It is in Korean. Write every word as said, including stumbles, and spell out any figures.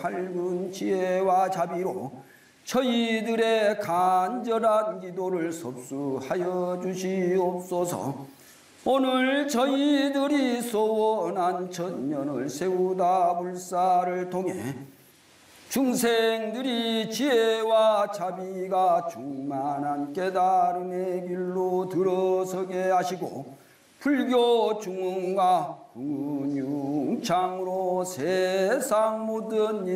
밝은 지혜와 자비로 저희들의 간절한 기도를 섭수하여 주시옵소서. 오늘 저희들이 소원한 천년을 세우다 불사를 통해 중생들이 지혜와 자비가 충만한 깨달음의 길로 들어서게 하시고 불교 중흥과 흥은융창으로 세상 모든